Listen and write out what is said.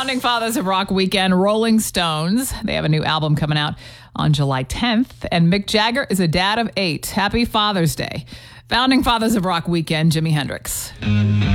Founding Fathers of Rock weekend, Rolling Stones. They have a new album coming out on July 10th. And Mick Jagger is a dad of 8. Happy Father's Day. Founding Fathers of Rock weekend, Jimi Hendrix.